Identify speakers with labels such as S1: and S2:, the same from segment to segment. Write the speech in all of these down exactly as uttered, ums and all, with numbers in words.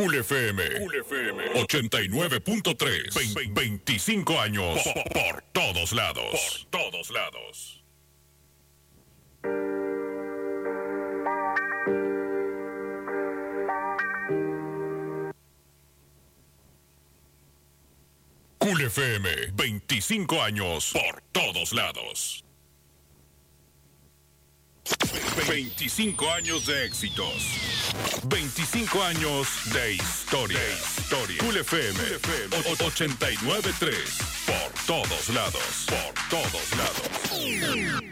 S1: Cool F M. Cool F M. ochenta y nueve punto tres. veinticinco años. Por, por todos lados. Por todos lados. Cool F M. veinticinco años. Por todos lados. veinticinco años de éxitos. veinticinco años de historia. De historia. Cool F M. ochenta y nueve punto tres. Por todos lados. Por todos lados.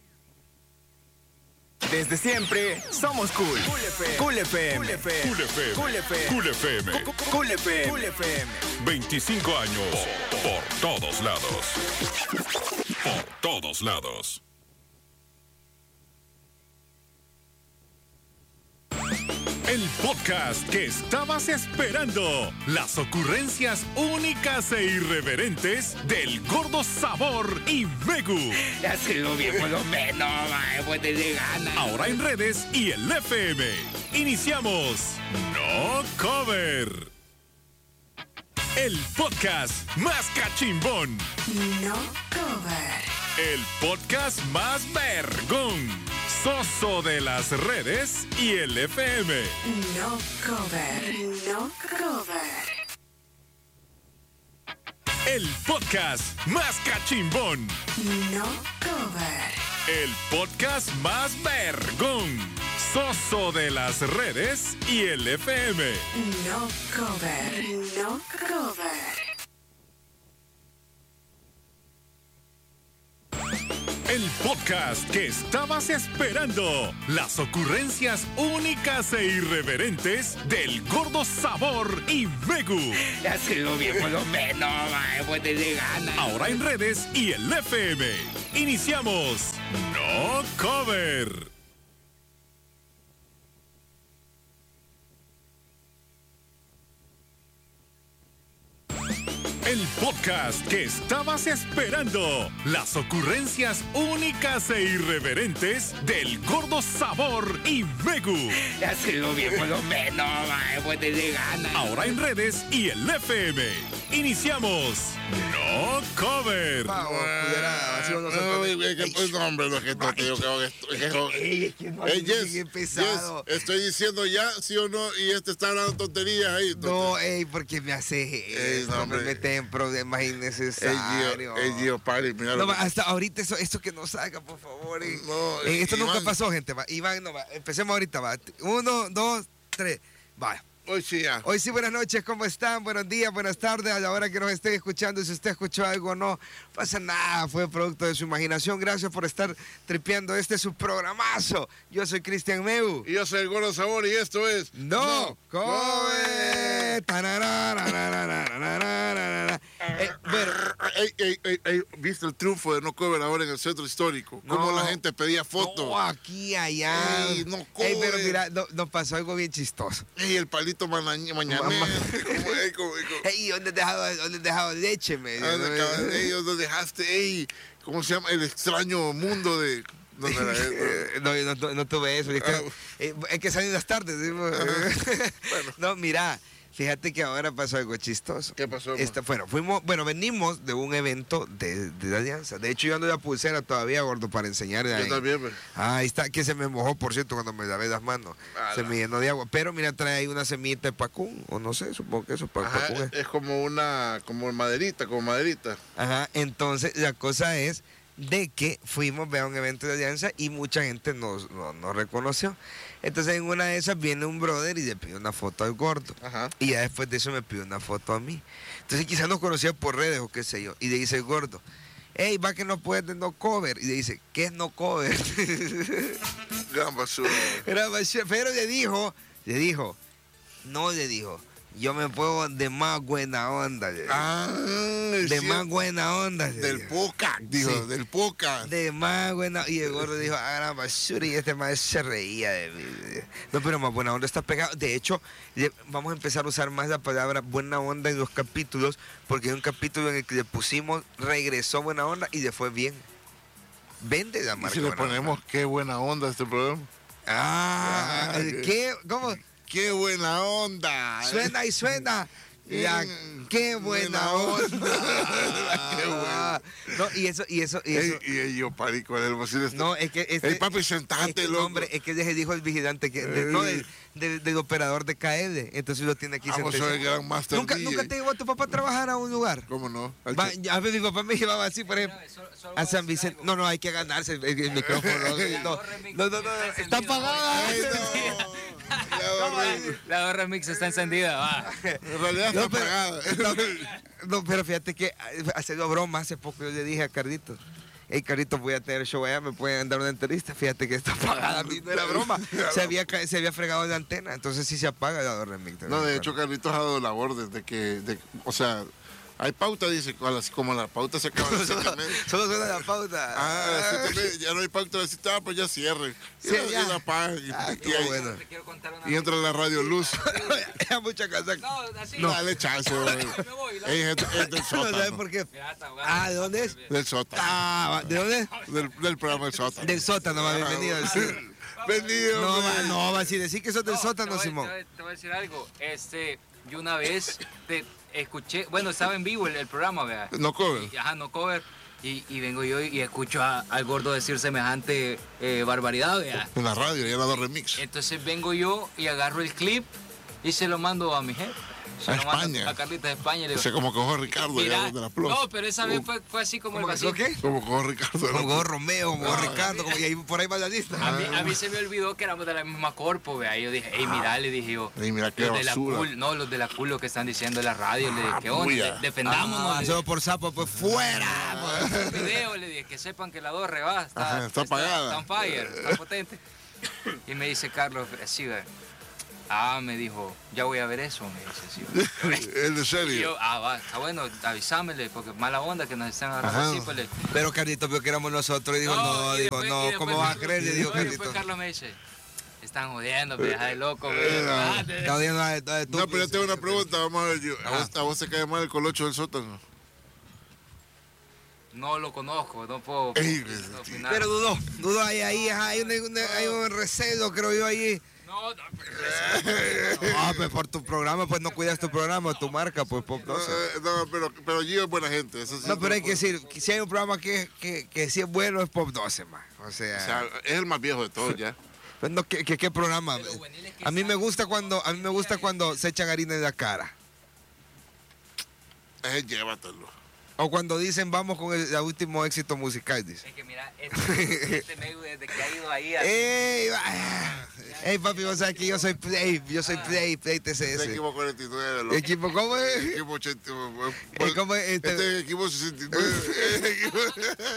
S2: Desde siempre, somos cool. Cool F M. Cool F M.
S1: Cool F M. Cool F M.
S2: Cool F M.
S1: Cool F M.
S2: Cool F M. Cool F M.
S1: veinticinco años. Por, por todos lados. Por todos lados. El podcast que estabas esperando. Las ocurrencias únicas e irreverentes del Gordo Sabor y Vegu.
S3: Hazlo bien por lo menos, mae, pues de gana.
S1: Ahora en redes y el F M. Iniciamos No Cover. El podcast más cachimbón.
S4: No Cover.
S1: El podcast más vergón. Soso de las redes y el F M.
S4: No Cover. No Cover.
S1: El podcast más cachimbón.
S4: No Cover.
S1: El podcast más vergón. Soso de las redes y el F M.
S4: No Cover. No Cover.
S1: El podcast que estabas esperando. Las ocurrencias únicas e irreverentes del Gordo Sabor y Vegu.
S3: Hazlo bien por lo menos, mae, pues de gana.
S1: Ahora en redes y el F M. Iniciamos No Cover. El podcast que estabas esperando. Las ocurrencias únicas e irreverentes del Gordo Sabor y Vegu.
S3: Hazlo bien por lo menos, mae, pues de gana.
S1: Ahora en redes y el F M. Iniciamos No Cover.
S5: Vamos, pudiera, así no se puede.
S6: No, es que, pues, no, hombre, no es que no, que yo creo que esto- es que eso-
S5: Ey, que no,
S6: Ey, Jess,
S5: bien pesado.
S6: Jess, estoy diciendo ya, sí o no, y este está hablando tonterías ahí.
S5: No, ey, porque me hace
S6: Ey,
S5: eso,
S6: no,
S5: me
S6: hombre.
S5: mete en problemas
S6: Ey,
S5: innecesarios.
S6: Gio, ey, Gio, pare, mira
S5: No,
S6: lo
S5: va,
S6: que-
S5: hasta ahorita eso, esto que no salga, por favor. ey.
S6: No,
S5: Ey, esto nunca
S6: Iván.
S5: pasó, gente. Va. Iván, no va. Empecemos ahorita, va. Uno, dos, tres. Vaya.
S6: Hoy sí ya.
S5: Hoy sí, buenas noches, ¿cómo están? Buenos días, buenas tardes, a la hora que nos estén escuchando. Si usted escuchó algo, no pasa nada, fue producto de su imaginación. Gracias por estar tripeando este su programazo. Yo soy Cristian Meu.
S6: Y yo soy el Gordo Sabor y esto es...
S5: No, Cover. Eh, bueno,
S6: Ey, ey, ey, ey, ¿viste el triunfo de No Cover ahora en el centro histórico? Cómo
S5: No.
S6: la gente pedía fotos.
S5: no, aquí, allá.
S6: Ey, no
S5: Ey, pero
S6: cover.
S5: mira, no- nos pasó algo bien chistoso.
S6: Ey, el palito mañana. mañanero.
S5: Mamá.
S6: Como, ey, como- como-
S5: Ey, ¿dónde has dejado, dónde has dejado leche? Me
S6: Ah, ¿dónde acabas- ey, ¿dónde dejaste? Ey, ¿cómo se llama? El extraño mundo de... ¿Dónde era eso?
S5: Eh, no, no, no, no tuve eso. Es que,
S6: Ah.
S5: eh, hay que salir las tardes. ¿sí? No, mira, fíjate que ahora pasó algo chistoso.
S6: ¿Qué pasó?
S5: Esta, bueno, fuimos, bueno, venimos de un evento de, de la Alianza. De hecho, yo ando de pulsera todavía, gordo, para enseñar.
S6: Yo
S5: ahí.
S6: también, pues.
S5: Ah, ahí está, que se me mojó, por cierto, cuando me lavé las manos.
S6: Ala.
S5: Se me llenó de agua. Pero mira, trae ahí una semillita de pacún, o no sé, supongo que eso es pa-
S6: Ajá,
S5: pacún. es.
S6: es como una, como maderita, como maderita.
S5: Ajá, entonces la cosa es de que fuimos a un evento de Alianza y mucha gente nos, nos, nos reconoció. Entonces en una de esas viene un brother y le pide una foto al gordo.
S6: Ajá.
S5: Y ya después de eso me pidió una foto a mí. Entonces quizás nos conocía por redes o qué sé yo. Y le dice el gordo, hey, va que no puedes de No Cover. Y le dice, ¿qué es No Cover?
S6: Gran basura.
S5: Era basura. Pero le dijo, le dijo, no le dijo, yo me puedo de más buena onda. le dijo.
S6: Ah,
S5: de
S6: sí,
S5: más buena onda. le
S6: del
S5: dijo.
S6: poca, dijo,
S5: Sí.
S6: del poca.
S5: De más buena. Y el gordo dijo, ah, la basura. Y este más se reía de mí. No, pero más buena onda está pegado. De hecho, le- vamos a empezar a usar más la palabra buena onda en los capítulos, porque hay un capítulo en el que le pusimos regresó buena onda y le fue bien. Vende la
S6: Y
S5: marca.
S6: si le
S5: Buena Onda.
S6: ponemos qué buena onda a este programa.
S5: Ah,
S6: Ah,
S5: ¿qué? ¿Cómo?
S6: qué buena onda.
S5: Suena y suena. La,
S6: Mm,
S5: qué buena onda.
S6: Qué bueno.
S5: No, y eso, y eso, y eso.
S6: Ey, y yo parí con el bocino.
S5: No, es que este,
S6: Ey, papi, sentate,
S5: es que,
S6: loco.
S5: hombre, es que se dijo el vigilante que de- no, del, del- del operador de K L, entonces lo tiene aquí
S6: Vamos
S5: sentado.
S6: a ver, gran Master
S5: ¿Nunca,
S6: D J.
S5: ¿Nunca te llevó tu papá a trabajar a un lugar?
S6: ¿Cómo no? Al
S5: Va,
S6: che-
S5: ya, a ver, mi papá me llevaba así, por ejemplo, a San Vicente. No, no, hay que ganarse el, el micrófono. No, no, no, no, está apagado.
S6: Ay, no. La
S7: La dos remix está encendida, va.
S6: En realidad está
S5: No, pero-
S6: apagada.
S5: No, pero fíjate que haciendo broma hace poco yo le dije a Carlitos, hey Carlitos, voy a tener show allá, me pueden dar una entrevista, fíjate que está apagada, a mí no era broma, se había, ca- se había fregado la antena, entonces sí se apaga la remix.
S6: No, de hecho, Carlitos ha dado la orden de que, de- o sea, hay pauta, dice, a las- como la pauta se acaba de
S5: Solo suena la pauta.
S6: Ah, a las siete y media, ya no hay pauta, a las siete, ah, pues ya cierren. Y
S5: Sí,
S6: la- y
S5: ya.
S6: la apagan, y,
S5: Ah,
S6: y
S5: qué
S6: ahí-
S5: bueno.
S7: Te quiero contar una
S6: y entra la radio luz.
S5: Era mucha casa.
S7: No, así.
S6: No, dale chance, güey.
S7: Me voy, la-
S6: Ey, es, es del
S5: No sabes
S6: sótano.
S5: por qué.
S7: Ya está ahogado.
S5: Ah, ¿de dónde es?
S6: Del sótano.
S5: Ah, ¿de dónde?
S6: Del, del programa del sótano.
S5: Del sótano, va, bienvenido. Sí.
S6: Venido,
S5: No,
S6: hombre.
S5: va, no, va, si decís que sos del
S7: No,
S5: sótano,
S7: te voy-
S5: Simón.
S7: Te voy, te voy a decir algo. Este, yo una vez te escuché, bueno, estaba en vivo el, el programa, vea.
S6: No cover.
S7: Y, ajá, no cover. Y, y vengo yo y escucho a- al gordo decir semejante eh, barbaridad, vea.
S6: En la radio, ya la dos remix.
S7: Entonces vengo yo y agarro el clip y se lo mando a mi jefe. Se
S6: A
S7: lo mando
S6: España.
S7: a Carlita de España. y le
S6: O
S7: digo,
S6: sea, como cojo Ricardo,
S7: mira,
S6: ya de la Plus.
S7: no, pero esa vez fue, fue así como el
S5: ¿Cómo que
S7: vacío.
S5: qué?
S6: Como cojo Ricardo. de la
S5: Como
S6: Plus.
S5: Go Romeo, como Ricardo, como, y ahí por ahí va la lista.
S7: A mí, a mí se me olvidó que éramos de la misma corpo, vea. Y yo dije, hey, mira, le dije yo.
S6: Ey, mira qué
S7: Los de la
S6: basura.
S7: cool, no, los de la cool lo que están diciendo en la radio, le dije, ¿qué onda?
S6: puya.
S7: De- defendámonos.
S5: Ah,
S7: le
S5: solo por sapo, pues fuera.
S7: dije, un video, le dije, que sepan que la dos reba, está,
S6: Ajá, está apagada.
S7: Está on fire, está potente. Y me dice Carlos, sí, ve. Ah, me dijo, ya voy a ver eso, me dice, sí.
S6: El de
S7: Y
S6: serio.
S7: yo, ah, va, está bueno, avisámele, porque mala onda que nos están agarrando
S6: Ajá.
S7: así, pues le...
S5: Pero Carlitos vio que éramos nosotros y dijo, no,
S7: y
S5: dijo,
S7: después- y
S5: no,
S7: después
S5: ¿cómo
S7: me-
S5: vas a creer? Le dijo
S7: no, y después
S5: Carlitos.
S7: Carlos me dice, están jodiendo, me deja de loco, güey.
S6: Eh, no.
S7: Ah, te-
S5: Está odiando a de- de tú,
S6: No, pero yo tengo una
S5: sí,
S6: pregunta, vamos a ver. Yo, ¿a,
S5: Ajá.
S6: vos, ¿A vos te cae mal el colocho del sótano?
S7: No lo conozco, no puedo
S6: Ey,
S7: no opinar.
S5: pero dudó, dudó ahí, ahí, ajá, hay un, un- hay un recelo, creo yo, ahí.
S7: No, no, pero...
S5: No, pues por tu programa, pues no cuidas tu programa, tu marca, pues Pop
S6: No,
S5: doce.
S6: eh, no, pero, pero Gio es buena gente. Eso sí
S5: No, pero hay
S6: no
S5: que
S6: puedo-
S5: decir, que si hay un programa que, que, que sí es bueno, es Pop doce, más. O sea,
S6: O sea, es el más viejo de todos ya.
S5: pues no, ¿qué, qué, qué programa? A mí me gusta cuando, a mí me gusta cuando se echan harina en la cara.
S6: Es el llévatelo.
S5: O cuando dicen, vamos con el, el último éxito musical, dice.
S7: Es que mira, este, este medio desde que ha ido ahí a...
S5: ¡Ey! va- ¡Ey, papi! Vos sabés que yo soy Play, yo soy Play, Play
S6: Este
S5: T C S.
S6: equipo cuarenta y nueve, loco.
S5: ¿Equipo cómo es?
S6: Equipo ochenta y nueve.
S5: Eh, ¿cómo es? Este-
S6: Este es equipo sesenta y nueve.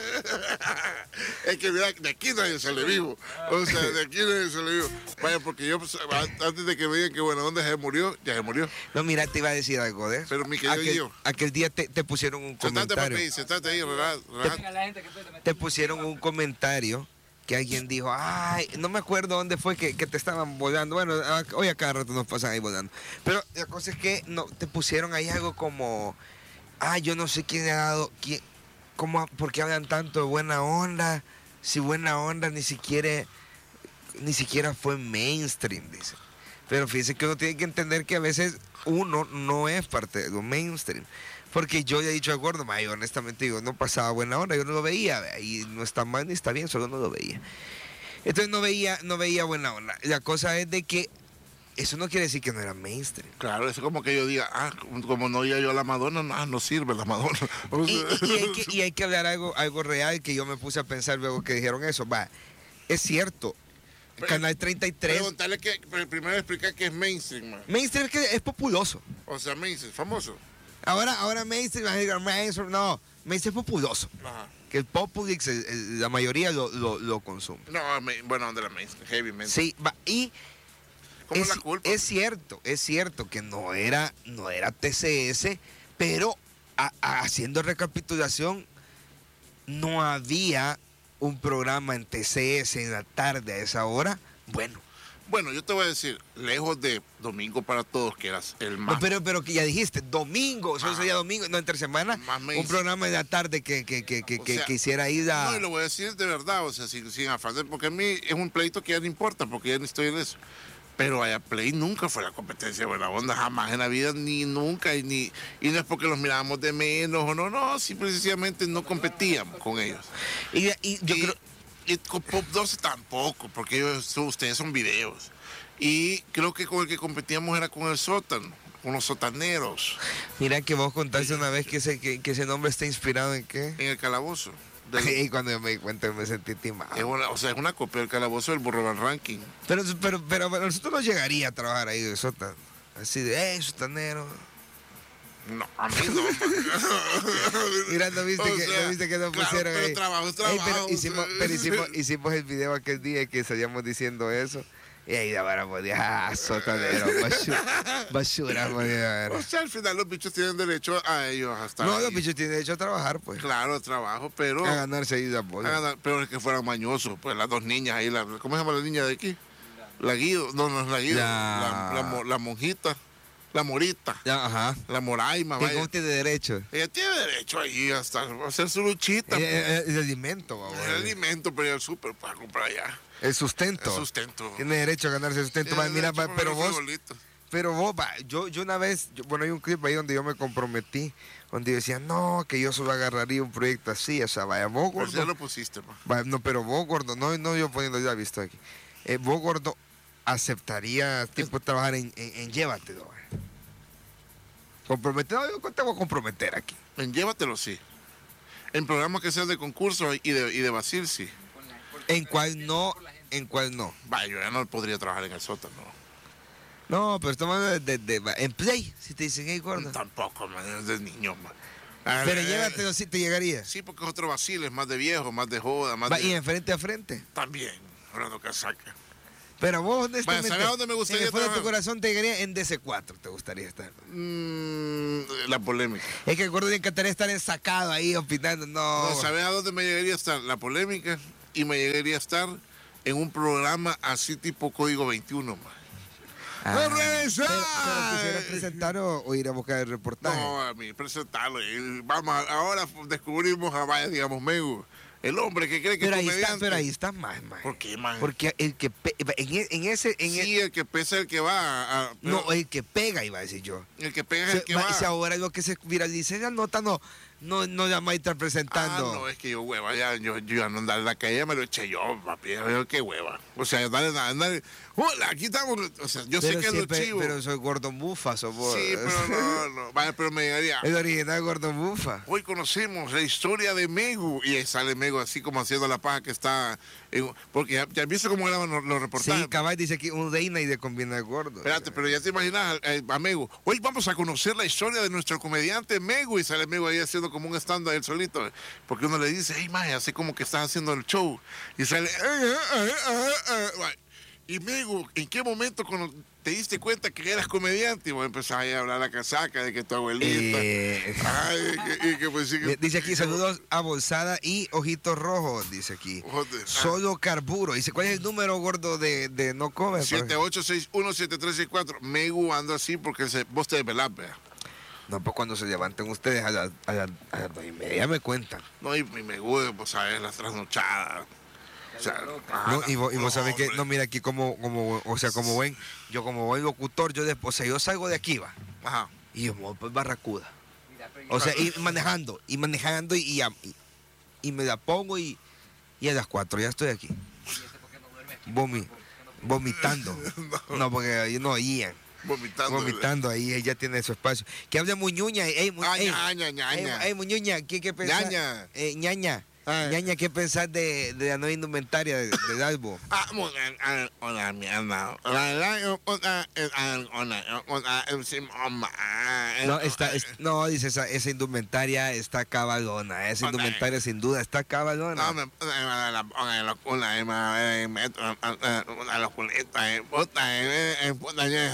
S6: Es que mira, de aquí nadie sale vivo. O sea, de aquí nadie sale vivo. Vaya, porque yo, pues, antes de que me digan que bueno, ¿dónde se murió? Ya se murió.
S5: No, mira, te iba a decir algo de eso.
S6: Pero mi querido
S5: aquel,
S6: Guillo.
S5: aquel día te, te pusieron un
S6: Sentate,
S5: comentario.
S6: papi, sentate ahí, relaja, relaja.
S7: Venga, la gente que puede meter-
S5: Te pusieron un comentario que alguien dijo, ay, no me acuerdo dónde fue que, que te estaban volando. Bueno, a- hoy a cada rato nos pasan ahí volando. Pero la cosa es que no, te pusieron ahí algo como, ah, yo no sé quién ha dado, quién, cómo, por qué hablan tanto de buena onda, si buena onda ni siquiera, ni siquiera fue mainstream, dice. Pero fíjense que uno tiene que entender que a veces uno no es parte de lo mainstream. Porque yo ya he dicho al gordo, ma, yo honestamente digo, no pasaba buena onda, yo no lo veía, vea, y no está mal ni está bien, solo no lo veía. Entonces no veía, no veía buena onda. La cosa es de que eso no quiere decir que no era mainstream.
S6: Claro, es como que yo diga, ah, como no oía yo a la Madonna, no, no sirve la Madonna. O
S5: Y,
S6: sea,
S5: y- y hay que, y hay que hablar algo, algo real que yo me puse a pensar luego que dijeron eso. Va, es cierto,
S6: Pero-
S5: Canal treinta y tres,
S6: Preguntarle que, pero primero explicar qué es mainstream, man.
S5: mainstream es que es populoso.
S6: O sea, mainstream, famoso.
S5: Ahora, ahora mainstream, vas a decir, mainstream, no, mainstream es populoso.
S6: Ajá.
S5: Que el populix, el- el- la mayoría lo, lo, lo consume.
S6: No, me- bueno, donde la mainstream, heavy mainstream.
S5: Sí, va, y
S6: ¿Cómo
S5: es,
S6: la culpa?
S5: es cierto, es cierto que no era, no era T C S, pero a- a- haciendo recapitulación, no había un programa en T C S en la tarde a esa hora. Bueno,
S6: Bueno, yo te voy a decir, lejos de Domingo para Todos, que eras el más...
S5: no, pero, pero que ya dijiste, domingo, solo
S6: Ah.
S5: sería domingo, no entre semana,
S6: Más
S5: un
S6: mainstream.
S5: programa en la tarde que, que, que, que,
S6: O
S5: que-
S6: sea,
S5: que hiciera ir a...
S6: No, y lo voy a decir de verdad, o sea, sin, sin afán, de- porque a mí es un pleito que ya no importa, porque ya no estoy en eso. Pero Vaya Play nunca fue la competencia de Buena Onda, jamás en la vida, ni nunca, y, ni, y no es porque los mirábamos de menos o no, no, simple y sencillamente no competíamos con ellos.
S5: Y, y yo
S6: y,
S5: creo...
S6: y con Pop doce tampoco, porque ellos, ustedes son videos. Y creo que con el que competíamos era con el sótano, con los sotaneros.
S5: Mira que vos contaste una vez que ese, que, que ese nombre está inspirado en qué.
S6: En el calabozo.
S5: Y cuando yo me di cuenta me sentí timado.
S6: Es una, o sea, es una copia del calabozo del Burro Van Ranking.
S5: Pero, pero, pero, pero nosotros no llegaría a trabajar ahí de sótano. Así de, eh, sotanero.
S6: No, a mí no, man.
S5: Mira, ¿no viste,
S6: O
S5: que,
S6: sea,
S5: ¿no viste que nos
S6: claro,
S5: pusieron
S6: pero
S5: ahí?
S6: trabajo es
S5: Ey,
S6: trabajo,
S5: pero hicimos,
S6: o sea.
S5: pero hicimos, hicimos el video aquel día que salíamos diciendo eso. Y ahí ahora podía, ah, sotanero, basura, basura, podía
S6: O sea, al final los bichos tienen derecho a ellos hasta
S5: No,
S6: ahí.
S5: los bichos tienen derecho a trabajar, pues.
S6: Claro, trabajo, pero...
S5: A ganarse ahí de apoyo.
S6: a ganar, pero es que fueran mañosos, pues las dos niñas ahí, la, ¿cómo se llama la niña de aquí? La Guido, no, no es la Guido,
S5: La-
S6: la, la, mo- la monjita, la morita,
S5: Ya, ajá.
S6: la moraima,
S5: Que
S6: vaya.
S5: conste de derecho.
S6: Ella tiene derecho ahí hasta a hacer su luchita.
S5: Eh,
S6: pues.
S5: eh, El alimento, vamos.
S6: el alimento, pero ir al súper para comprar allá.
S5: El sustento.
S6: El sustento.
S5: Tiene derecho a ganarse el sustento.
S6: Tiene
S5: Va, mira,
S6: derecho
S5: va,
S6: a
S5: pero
S6: comer
S5: vos,
S6: frijolitos.
S5: pero vos, va, yo, yo una vez, yo- bueno, hay un clip ahí donde yo me comprometí, donde yo decía, no, que yo solo agarraría un proyecto así, o sea, vaya, vos,
S6: Pues ya
S5: gordo.
S6: lo pusiste, ma.
S5: Va, no, pero vos, gordo, no, no yo poniendo ya visto aquí. Eh, vos, gordo, aceptaría, tipo, trabajar en, en, en Llévate, ¿no? Comprometer, no, yo te voy a comprometer aquí.
S6: En Llévatelo, sí. En programas que sean de concurso y de, y de Basil, sí.
S5: En cuál no, en cuál no.
S6: Vaya, yo ya no podría trabajar en el sótano.
S5: No, pero estamos hablando de, de- de- en Play, si te dicen, hey, gordo.
S6: Tampoco, man, es de niño, man.
S5: Pero
S6: Eh,
S5: Llévatelo, sí te llegaría.
S6: Sí, porque es otro Basil, es más de viejo, más de joda, más
S5: Va,
S6: de...
S5: y en frente a frente.
S6: También, Fernando Casaca.
S5: Pero vos, honestamente,
S6: ¿sabes a dónde me gustaría
S5: en el fondo de tu
S6: trabajar?
S5: corazón te llegaría en D C cuatro, te gustaría estar.
S6: Mm, la polémica.
S5: Es que el gordo le encantaría estar ensacado ahí opinando, no.
S6: No, ¿sabes a dónde me llegaría a estar? La polémica, y me llegaría a estar en un programa así tipo Código veintiuno, man.
S5: Ah,
S6: ¡A regresar!
S5: Pero, pero quisiera presentar o, o ir a buscar el reportaje.
S6: No, a mí, presentarlo. y Vamos, a- ahora descubrimos a, vaya, digamos, Megu, el hombre que cree que
S5: pero
S6: es
S5: ahí está,
S6: comediante.
S5: pero ahí está más, man.
S6: ¿Por qué, man?
S5: Porque el que pe- en, e- en ese, en
S6: sí,
S5: e-
S6: el que pesa es el que va. a- a-
S5: no,
S6: pero
S5: el que pega, iba a decir yo.
S6: el que pega es
S5: Se-
S6: el que
S5: va-
S6: va.
S5: Si ahora lo que se viraliza la nota, no, no, no ya me estar presentando.
S6: Ah, no, es que yo hueva, ya, yo, yo ya no andar en la calle, me lo eché yo, papi, yo, qué hueva. O sea, dale, dale, dale. Hola, aquí estamos. O sea, yo
S5: pero
S6: sé que es lo
S5: siempre-
S6: chivo.
S5: pero soy gordo mufa, sos vos.
S6: Sí, pero no, no. Vaya, pero me llegaría.
S5: El original gordo mufa.
S6: Hoy conocemos la historia de Megu. Y ahí sale Megu así como haciendo la paja que está. en- porque ya, ya viste cómo graban los, los reportajes.
S5: Sí, cabal dice aquí un reina y de combina el gordo.
S6: Espérate, pero ya te imaginas eh, a Megu. Hoy vamos a conocer la historia de nuestro comediante Megu. Y sale Megu ahí haciendo como un stand él solito. Porque uno le dice, hey, maje, así como que estás haciendo el show. Y sale. "Eh, eh, eh, eh, eh". Va. Y Megu, ¿en qué momento cuando te diste cuenta que eras comediante? Y vos empezás ahí a hablar a la casaca de que tu abuelita.
S5: Eh,
S6: Ay, y que, y que pues sí que-
S5: dice aquí, saludos a Bolsada y Ojitos Rojos, dice aquí.
S6: Joder.
S5: Solo Carburo. Dice, ¿cuál es el número gordo de, de No Cover?
S6: siete ocho seis uno siete tres seis cuatro. Megu anda así porque se, vos te desvelás, vea.
S5: No, pues cuando se levanten ustedes a las, a las, a las dos y media me cuentan.
S6: No, y, y Megu, pues sabes, las trasnochadas. O sea, ah,
S5: No, y vos, y vos
S6: no,
S5: sabés que,
S6: hombre.
S5: no, mira aquí como, como, o sea, como ven, yo como buen locutor, yo después, o sea, yo salgo de aquí, va,
S6: Ajá.
S5: y yo me voy por Barracuda. O sea, y manejando, y manejando, y, y, a- y- y me la pongo, y, y a las cuatro ya estoy aquí. Vomi- vomitando. No, porque ahí no oían.
S6: Vomitando.
S5: Vomitando ahí, ella tiene su espacio. Que hable Muñuña, ey, mu-
S6: Ah,
S5: ey,
S6: ñaña, ñaña.
S5: ey, ey, Muñuña, ¿qué, qué pensás?
S6: Ñaña.
S5: Eh, ñaña.
S6: Ay.
S5: Ñaña, ¿qué pensás de, de la nueva indumentaria de- del álbum?
S6: Ah, mo- ah, ah, hola, mierda. La- la- yo- hola, eh, ah, hola, hola, eh, sí, mamá, eh,
S5: No, está,
S6: eh,
S5: es- no, dice, esa, esa indumentaria está cabalona. Esa
S6: Ok.
S5: indumentaria sin duda está cabalona.
S6: No, me la la pongan en la cuna, y me meto a la culita, y puta, y puta, y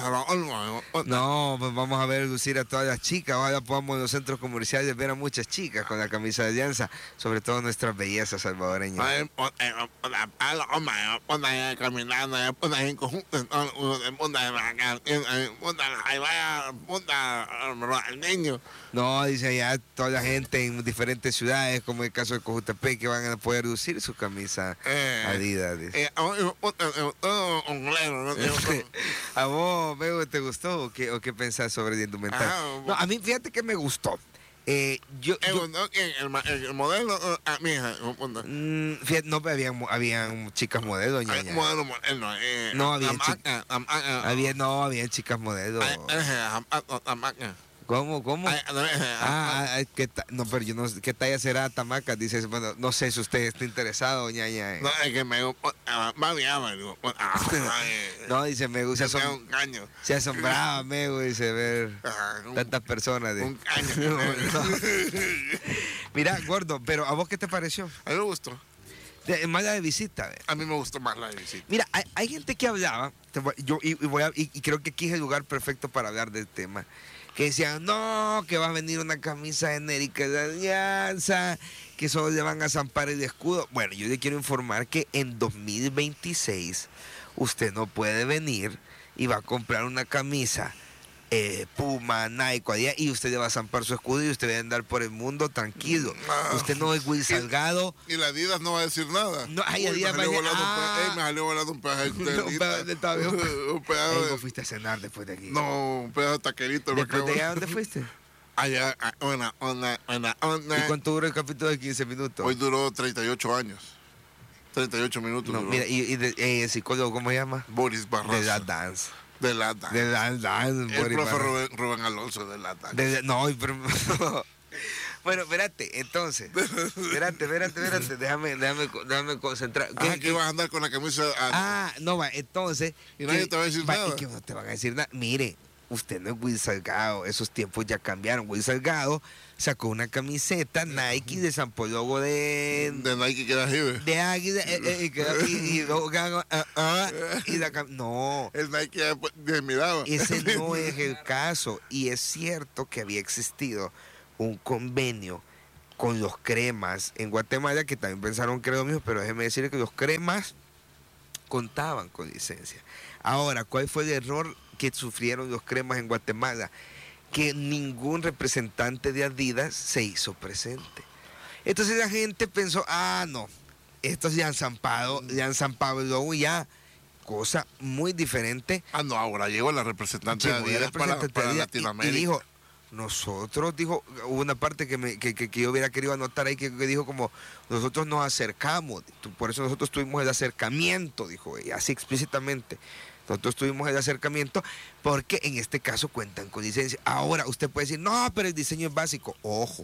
S5: No, pues vamos a ver lucir a todas las chicas. Ojalá podamos en los centros comerciales ver a muchas chicas con la camisa de Alianza, sobre todo nuestra nuestras bellezas salvadoreñas.
S6: Ay, o- eh, o- o- a la- hombre, ponte ahí caminando, eh, ponte ahí en conjunto, eh, eh, ponte ahí, eh, eh, ponte ahí, vaya, ponte al niño.
S5: No, dice allá toda la gente en diferentes ciudades, como el caso de Cojutepec, que van a poder lucir su camisa
S6: Eh,
S5: Adidas. dice.
S6: eh, oh, eh, ponte, eh, todo un glero, ¿no?
S5: ¿A vos, Mego, te gustó o qué, o qué pensás sobre el indumentaria?
S6: Ah,
S5: No, a mí, fíjate que me gustó. Eh, yo,
S6: Eh,
S5: yo-
S6: no, que el, ma- el modelo, eh, a mi hija, ponte.
S5: mm, fíjate, no, pero habían, habían chicas modelos,
S6: Ay,
S5: ñaña.
S6: modelo, modelo, eh,
S5: No, había
S6: la marca, la marca.
S5: Había, no, habían chicas modelos.
S6: Ay, eh, la- la marca.
S5: ¿Cómo, cómo?
S6: Ay, eh,
S5: Ah, ah, ¿qué ta- no, pero yo no sé, ¿qué talla será Tamaca? Dices, bueno, no sé si usted está interesado, ñaña. eh.
S6: No, es que me va bien, me digo, ah, ay,
S5: No, dice, me gusta,
S6: me da
S5: asom-
S6: un caño.
S5: se asombraba, Mego, dice, ver
S6: Ajá, un-
S5: tantas personas. de-
S6: Un caño.
S5: No, no. Mira, gordo, pero ¿a vos qué te pareció?
S6: A mí me gustó.
S5: De, más la de visita. eh.
S6: A mí me gustó más la de visita.
S5: Mira, hay, hay gente que hablaba, te voy- yo y, y voy a- y- y creo que aquí es el lugar perfecto para hablar del tema, que decían, no, que va a venir una camisa genérica de Alianza, que solo le van a zampar el escudo. Bueno, yo le quiero informar que en dos mil veintiséis usted no puede venir y va a comprar una camisa eh, Puma, Nike, cualquiera, y usted le va a zampar su escudo y usted va a andar por el mundo tranquilo.
S6: Ah.
S5: Usted no es Will Salgado.
S6: Y la Adidas no va a decir nada.
S5: No, ay,
S6: Uy,
S5: Adidas
S6: me salió
S5: va a-
S6: volando un
S5: ah.
S6: pe- ey, me salió volando un pedazo de
S5: Un
S6: telita.
S5: pedazo de tablero.
S6: Un pedazo
S5: Ey,
S6: de-
S5: vos fuiste a cenar después de aquí.
S6: No, un pedazo de taquerito. me
S5: ¿Después de
S6: acabo-
S5: allá dónde fuiste?
S6: Allá, a- una, una, una, una.
S5: ¿Y cuánto duró el capítulo de quince minutos?
S6: Hoy duró treinta y ocho años. treinta y ocho minutos.
S5: No,
S6: duró.
S5: mira, y, y de- eh, el psicólogo, ¿cómo se llama?
S6: Boris Barraza.
S5: De la dance.
S6: De la dance.
S5: De la dance.
S6: El
S5: Boris
S6: profe
S5: Barraza.
S6: Rubén, Rubén Alonso de la dance.
S5: De- no, pero- bueno, espérate, entonces. Espérate, espérate, espérate. Déjame, déjame, déjame concentrar.
S6: Ah,
S5: ¿Qué-
S6: que vas a andar con la camisa. ah,
S5: Ah, no, va, entonces.
S6: Y nadie
S5: que-
S6: te va a decir
S5: va,
S6: nada.
S5: Y que no te van a decir nada. Mire, usted no es Will Salgado. Esos tiempos ya cambiaron. Will Salgado sacó una camiseta Nike de San Logo de.
S6: de Nike que era jibe.
S5: De águila. eh, eh, y, que- y, y luego gago, ah, ah, y la cam- No.
S6: El Nike ya desmiraba.
S5: Ese no es el caso. Y es cierto que había existido un convenio con los cremas en Guatemala, que también pensaron que era lo mismo, pero déjeme decirle que los cremas contaban con licencia. Ahora, ¿cuál fue el error que sufrieron los cremas en Guatemala? Que ningún representante de Adidas se hizo presente. Entonces la gente pensó, ah, no, estos ya han zampado, ya han zampado el logo y ya, cosa muy diferente.
S6: Ah, no, ahora llegó la representante de
S5: Llegó la
S6: Adidas para,
S5: representante
S6: para
S5: de Adidas y-
S6: Latinoamérica.
S5: Y dijo, nosotros, dijo, hubo una parte que, me, que, que- que yo hubiera querido anotar ahí, que, que dijo como, nosotros nos acercamos, tu- por eso nosotros tuvimos el acercamiento, dijo ella, así explícitamente. Nosotros tuvimos el acercamiento porque en este caso cuentan con licencia. Ahora, usted puede decir, no, pero el diseño es básico. Ojo,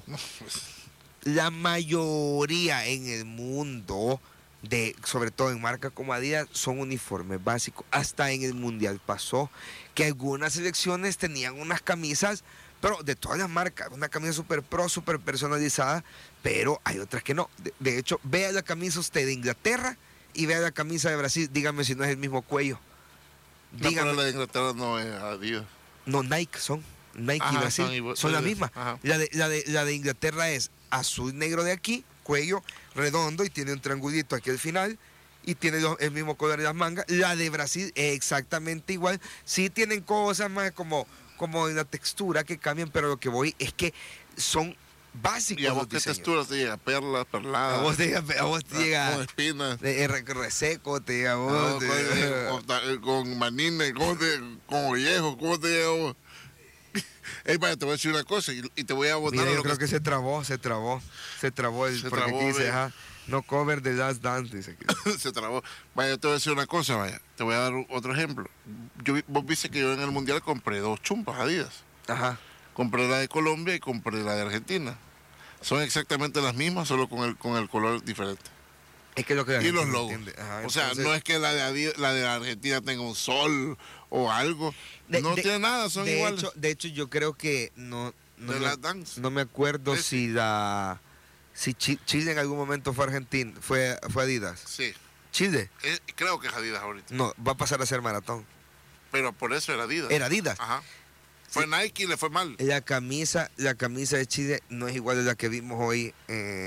S5: la mayoría en el mundo, de, sobre todo en marcas como Adidas, son uniformes básicos. Hasta en el Mundial pasó que algunas selecciones tenían unas camisas, pero de todas las marcas, una camisa super pro, super personalizada, pero hay otras que no. De, de hecho, vea la camisa usted de Inglaterra y vea la camisa de Brasil, dígame si no es el mismo cuello.
S6: No,
S5: Dígame.
S6: pero la de Inglaterra no es Adidas.
S5: No, Nike son. Nike y
S6: Ajá,
S5: Brasil
S6: son igual-
S5: son la
S6: igual.
S5: misma.
S6: Ajá.
S5: La de, la, de, la de Inglaterra es azul negro de aquí, cuello redondo y tiene un triangulito aquí al final y tiene los- el mismo color de las mangas. La de Brasil es exactamente igual. Sí tienen cosas más como, como en la textura que cambian, pero lo que voy es que son básicos.
S6: ¿Y a vos
S5: los
S6: qué
S5: diseños.
S6: textura te llega? Perlas,
S5: A
S6: perladas.
S5: vos te llega, a vos te
S6: ah,
S5: llega
S6: Con espinas.
S5: de- de re- reseco, te llega a vos,
S6: No,
S5: te-
S6: con, eh, con, ta- eh, con manines, ¿cómo te, con ollejo, ¿cómo te llega vos? Ey, vaya, te voy a decir una cosa y, y te voy a botar
S5: Mira,
S6: a
S5: yo
S6: lo
S5: creo
S6: que...
S5: que se trabó, se trabó, se trabó el,
S6: Se
S5: porque
S6: trabó,
S5: aquí dice,
S6: ve.
S5: ajá, no cover de Last Dance, dice aquí.
S6: se trabó. Vaya, yo te voy a decir una cosa, vaya. Te voy a dar otro ejemplo. Yo, vi- vos viste que yo en el Mundial compré dos chumpas Adidas.
S5: Ajá.
S6: Compré la de Colombia y compré la de Argentina. Son exactamente las mismas, solo con el, con el color diferente.
S5: Es que lo que la
S6: Y
S5: gente
S6: los
S5: no
S6: logos.
S5: entiende. Ajá,
S6: o sea,
S5: entonces,
S6: no es que la de, Adidas- la de Argentina tenga un sol o algo.
S5: de-
S6: no
S5: de-
S6: tiene nada, son
S5: de
S6: iguales.
S5: Hecho, de hecho, yo creo que no, no,
S6: De
S5: me,
S6: Last Dance.
S5: no me acuerdo
S6: Sí,
S5: si la si Chi- Chile en algún momento fue Argentina, fue, fue Adidas.
S6: Sí,
S5: Chile,
S6: eh, creo que es Adidas ahorita.
S5: no, va a pasar a ser maratón.
S6: Pero por eso era Adidas.
S5: Era Adidas.
S6: Ajá. Fue Nike y le fue mal.
S5: La camisa, la camisa de Chile no es igual a la que vimos hoy, eh,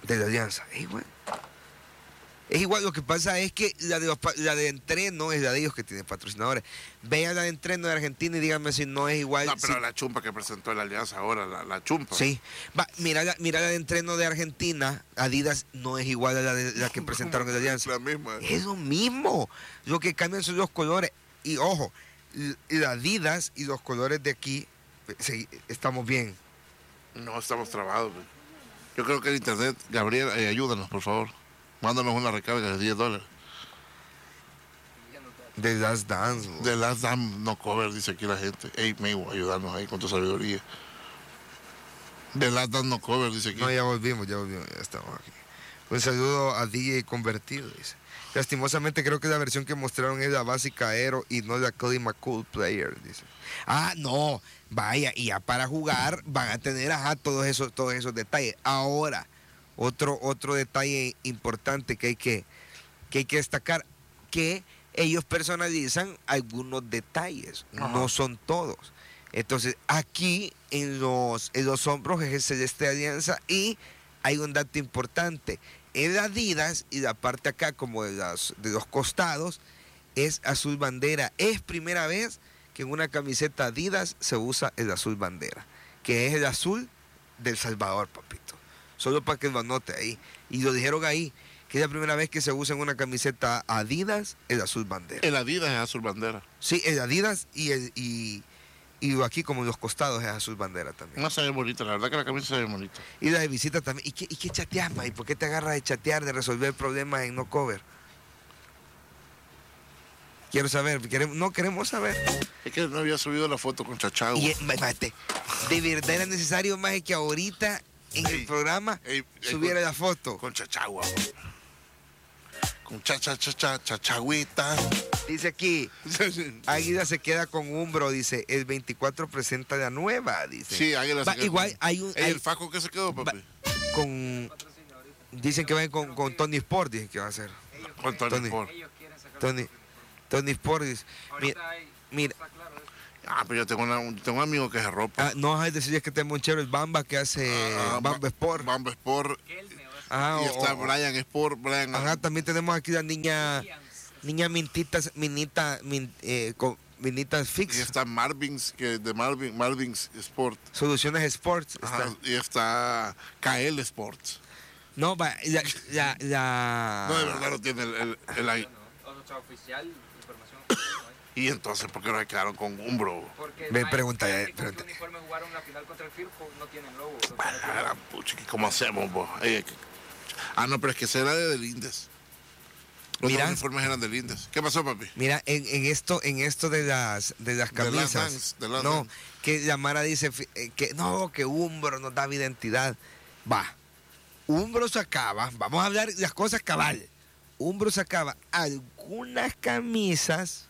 S5: de la Alianza. Es igual. Es igual, lo que pasa es que la de, los, la de entreno es la de ellos que tienen patrocinadores. Vean la de entreno de Argentina y díganme si no es igual.
S6: No, pero
S5: si...
S6: la chumpa que presentó la Alianza ahora, la, la chumpa.
S5: Sí. Va, mira, la, mira la de entreno de Argentina, Adidas no es igual a la, de, la que presentaron en la Alianza.
S6: La misma.
S5: Es lo mismo. Lo que cambian son los colores. Y ojo, la Adidas y los colores de aquí, sí, estamos bien.
S6: No, estamos trabados. Güey. Yo creo que el internet, Gabriel, eh, ayúdanos, por favor. Mándanos una recarga de diez dólares.
S5: De Last Dance. Bro.
S6: De Last Dance no cover, dice aquí la gente. Ey, Meigo, ayudarnos ahí con tu sabiduría. De Last Dance no cover, dice aquí.
S5: No, ya volvimos, ya volvimos, ya estamos aquí. Un saludo a D J Convertido, dice. Lastimosamente creo que la versión que mostraron es la básica Aero y no la Clima Cool Player, dice. Ah, no, vaya, y ya para jugar van a tener, ajá, todos esos, todos esos detalles. Ahora, otro, otro detalle importante que hay que, que hay que destacar, que ellos personalizan algunos detalles,
S6: Ajá.
S5: no son todos. Entonces, aquí en los, en los hombros es el Celeste Alianza y hay un dato importante. El Adidas y la parte acá como de, las, de los costados es azul bandera. Es primera vez que en una camiseta Adidas se usa el azul bandera, que es el azul del Salvador, papito. Solo para que lo anote ahí. Y lo dijeron ahí, que es la primera vez que se usa en una camiseta Adidas el azul bandera.
S6: El Adidas es azul bandera.
S5: Sí, el Adidas y el... Y, Y aquí como en los costados es azul bandera también.
S6: No se ve bonita, la verdad que la camisa se ve bonita.
S5: Y la de visita también. ¿Y qué, y qué chateas, ma? ¿Y por qué te agarras de chatear, de resolver problemas en no cover? Quiero saber, queremos, no queremos saber.
S6: Es que no había subido la foto con Chachagua.
S5: Y, ma- mate, de verdad era necesario más que ahorita en
S6: Ey,
S5: el programa
S6: ey, ey,
S5: subiera
S6: con-
S5: la foto.
S6: Con Chachagua. Con cha cha cha cha chachagüita.
S5: Dice aquí, Águila se queda con Umbro, dice, el veinticuatro presenta la nueva, dice.
S6: Sí, Águila se
S5: Va,
S6: quedó
S5: igual
S6: con-
S5: hay un...
S6: Ey,
S5: hay-
S6: el Faco que se quedó, papi.
S5: con... Dicen que van con, con Tony Sport, dicen que va a ser.
S6: Con Tony
S5: Tony.
S6: Sport.
S7: Ellos quieren sacar.
S5: Tony, Tony Sport dice. mi-
S7: Ahorita hay-
S5: mira,
S7: está claro eso.
S6: Ah, pero yo tengo, una, un- tengo un amigo que es ropa.
S5: ah, no hay decir que tenemos un chero, el Bamba, que hace
S6: Ah,
S5: Bamba
S6: Ba-
S5: Sport.
S6: Bamba Sport.
S5: Ajá,
S6: Y
S5: o-
S6: está
S5: o-
S6: Brian Sport, Brian.
S5: ajá, también tenemos aquí la niña, niña Mintitas, Minita, min- eh, con Minitas
S6: Y
S5: Fix,
S6: está Marvin's, que de Marvin, Marvin's Sport.
S5: Soluciones Sports.
S6: Ajá,
S5: está.
S6: y está K L Sports.
S5: No, va, la, la, la-
S6: No, de verdad no tiene el, el, el ahí.
S7: O sea, oficial, información oficial, ¿no hay?
S6: Y entonces, ¿por qué no se quedaron con Umbro?
S7: Porque
S5: Ven,
S7: hay-
S5: pregunta,
S7: hay
S5: eh,
S7: que con
S5: pregunta.
S7: su uniforme jugaron la final contra el Firpo, no tienen logo. no
S6: Ah,
S7: tienen
S6: la gran pucha, ¿cómo hacemos, vos? Eh, que- ah, no, pero es que ese era de del Indes. Los
S5: Mira.
S6: uniformes eran del Indes. ¿Qué pasó, papi?
S5: Mira, en, en esto, en esto de las de las
S6: De las
S5: camisas,
S6: Vans, de las
S5: no,
S6: Vans.
S5: que la Mara dice fi- eh, que no, que Umbro nos da identidad. Va, Umbro sacaba, vamos a hablar de las cosas cabal. Umbro sacaba algunas camisas,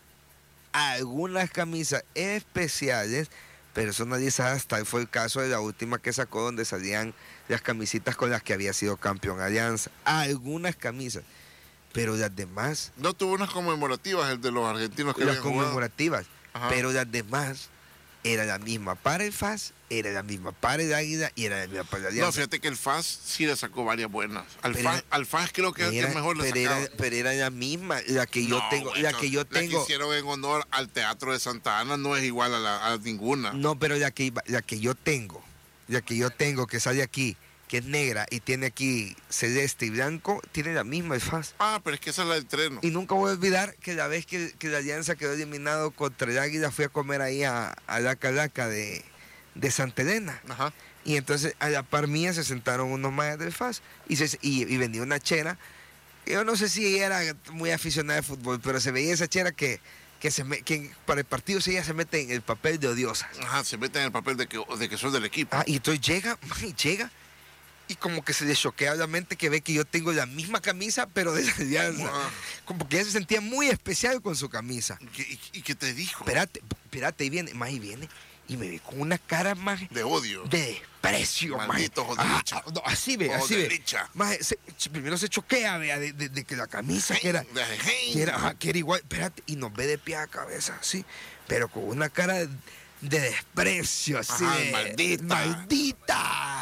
S5: algunas camisas especiales, personalizadas, tal fue el caso de la última que sacó donde salían las camisitas con las que había sido campeón Alianza. Algunas camisas, pero las demás
S6: No tuvo unas conmemorativas, el de los argentinos que
S5: las
S6: habían jugado.
S5: conmemorativas,
S6: Ajá.
S5: pero las demás era la misma para el F A S, era la misma para el Águila y era la misma para la
S6: No,
S5: Alianza.
S6: fíjate que el F A S sí le sacó varias buenas. Al,
S5: Pero
S6: F A S,
S5: era-
S6: al F A S creo que es el que
S5: Era-
S6: mejor le
S5: pero,
S6: sacaba.
S5: era, pero era la misma, la que yo
S6: No,
S5: tengo,
S6: güey,
S5: la
S6: no,
S5: que yo
S6: La que
S5: tengo,
S6: hicieron en honor al Teatro de Santa Ana no es igual a, la- a ninguna.
S5: no, pero la que, iba- la que yo tengo, la que yo tengo que sale aquí, que es negra y tiene aquí celeste y blanco, tiene la misma el F A S.
S6: Ah, pero es que esa es la del treno.
S5: Y nunca voy a olvidar que la vez que, que la Alianza quedó eliminado contra el Águila, fui a comer ahí a, a la calaca de, de Santa Elena.
S6: Ajá.
S5: Y entonces a la par mía se sentaron unos más del F A S y, se, y, y venía una chera. Yo no sé si ella era muy aficionada al fútbol, pero se veía esa chera que, que, se me- que para el partido sí ella se mete en el papel de odiosa.
S6: Ajá, se meten en el papel de que, de que son del equipo.
S5: Ah, y entonces llega, y llega, y como que se le choquea la mente que ve que yo tengo la misma camisa, pero de la Alianza.
S6: Ah.
S5: Como que ella se sentía muy especial con su camisa.
S6: ¿Y, qué- y- y qué te dijo?
S5: Espérate, espérate, ahí viene, más y viene, y me ve con una cara más
S6: De odio.
S5: de desprecio, maje.
S6: Maldito ojo de
S5: Ah,
S6: licha.
S5: ah, no, así ve,
S6: Ojo
S5: así
S6: de
S5: ve.
S6: licha.
S5: Maje, se- ch- primero se choquea, vea, de, de- de que la camisa que era,
S6: De ajejín.
S5: que era, ajá, que era igual, espérate, y nos ve de pie a cabeza, así, pero con una cara de, de desprecio, así
S6: Ajá,
S5: de,
S6: maldita.
S5: maldita,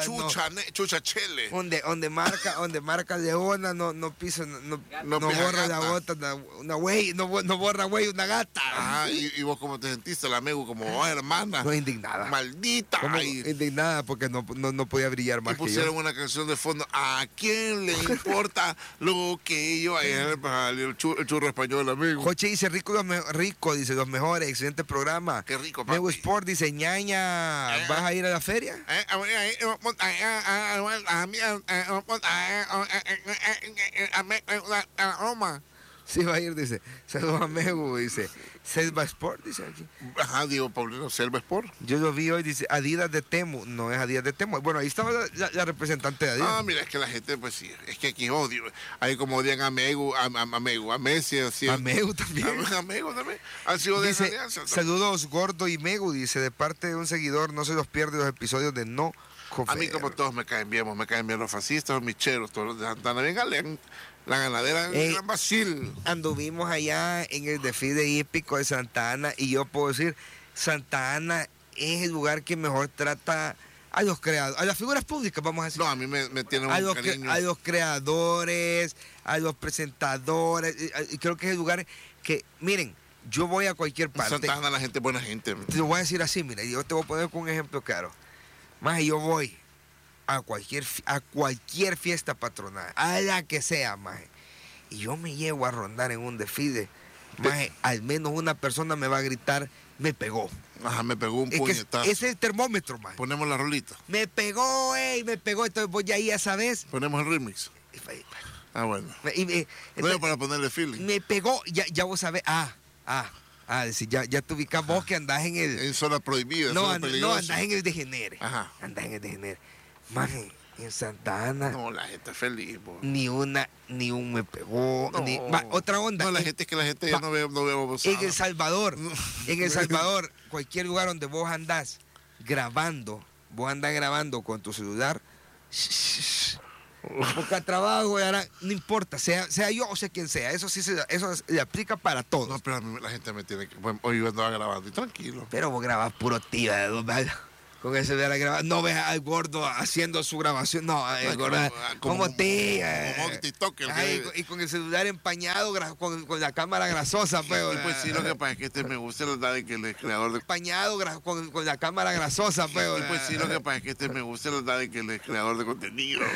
S6: Chucha, ne- chucha chele.
S5: Donde, donde marca, donde marca Leona, no, no pisa, no, no,
S6: No
S5: no
S6: pisa
S5: borra
S6: gata.
S5: la bota, una, una güey, no, bo- no borra güey, una gata.
S6: Ajá, y, y vos cómo te sentiste, la amigo, como, oh, hermana.
S5: No, indignada.
S6: Maldita.
S5: Como
S6: Y,
S5: indignada porque no, no, no podía brillar
S6: y
S5: más que
S6: pusieron
S5: yo.
S6: una canción de fondo. ¿A quién le importa lo que yo? Ahí el churro, el churro español, amigo.
S5: Joche dice, rico, los me- rico, dice, los mejores, excelente programa.
S6: Qué rico, papi.
S5: Mego Sport dice, ñaña,
S6: Eh.
S5: ¿vas a ir a la feria?
S6: Eh, a ver, ahí, eh, pon- eh, eh, eh, a mí, eh, eh, pon- eh, eh, eh, eh, eh, a mí, eh, a la Roma.
S5: Sí, va a ir, dice. Saludos a Mego, dice. Selva Sport, dice aquí.
S6: Ajá, Diego Paulino Selva Sport.
S5: Yo lo vi hoy, dice, Adidas de Temu. No es Adidas de Temu. Bueno, ahí estaba la, la- la representante de Adidas.
S6: Ah, mira, es que la gente, pues sí, es que aquí odio. Ahí como odian a Megu, a, a, a Megu, a Messi, así.
S5: A Megu también.
S6: A, a Megu también. Han sido de esa
S5: Dice,
S6: alianza.
S5: saludos Gordo y Megu, dice, de parte de un seguidor, no se los pierde los episodios de No Comer.
S6: A mí como todos me caen bien, me caen bien los fascistas, los micheros, todos los de Santana. Venga, lean la ganadera
S5: Ey.
S6: de Gran Basil.
S5: Anduvimos allá en el desfile hípico de Santa Ana y yo puedo decir, Santa Ana es el lugar que mejor trata a los creadores, a las figuras públicas, vamos a decir.
S6: No, a mí me, me tienen
S5: a
S6: un
S5: los, cre-
S6: cariño.
S5: a los creadores, a los presentadores, y, y creo que es el lugar que, miren, yo voy a cualquier
S6: En
S5: parte.
S6: Santa Ana la gente es buena gente.
S5: Te lo voy a decir así, mira, yo te voy a poner con un ejemplo claro. Más yo voy a cualquier, fi- a cualquier fiesta patronal, a la que sea, más. Y yo me llevo a rondar en un desfile, maje, al menos una persona me va a gritar, me pegó.
S6: Ajá, me pegó un
S5: Es que es-
S6: puñetazo.
S5: ese es el termómetro, maje.
S6: Ponemos la rolita.
S5: Me pegó, ey, me pegó. Entonces vos ya ahí ya sabes.
S6: Ponemos el remix. Ah, bueno.
S5: Y- y-
S6: No
S5: entonces,
S6: es para ponerle feeling.
S5: me pegó, ya, ya vos sabés. Ah, ah, ah, decir, ya, ya te ubicás vos que andás en el.
S6: En zona prohibida,
S5: No,
S6: zona
S5: and- no,
S6: peligrosa.
S5: andás en el degenere.
S6: Ajá.
S5: Andás en el degenere. Maje, en Santa Ana,
S6: No, la gente es feliz, po.
S5: ni una, ni un me pegó.
S6: No.
S5: Ni, va, otra onda.
S6: No, la
S5: en-
S6: gente es que la gente ya
S5: va-
S6: no ve, no ve babosada.
S5: En El Salvador, en El Salvador, cualquier lugar donde vos andás grabando, vos andás grabando con tu celular, porque a trabajo, ahora, no importa, sea, sea yo o sea quien sea, eso sí se, eso le aplica para todos.
S6: No, pero a mí la gente me tiene que... Bueno, hoy yo andaba grabando y tranquilo.
S5: Pero vos grabás puro tío, ¿verdad? Con ese celular grabando, no ves al gordo haciendo su grabación, no, el
S6: como-
S5: gordo,
S6: como-
S5: como tía.
S6: como TikTok, el
S5: Ay,
S6: que-
S5: y con- y con el celular empañado, gra- con, con la cámara grasosa, pues.
S6: Y pues sí, lo que pasa es que este me gusta la verdad de que el creador de...
S5: Empañado gra- con, con la cámara grasosa, pues.
S6: Y pues sí, lo que pasa es que este me gusta la verdad de que el creador de contenido.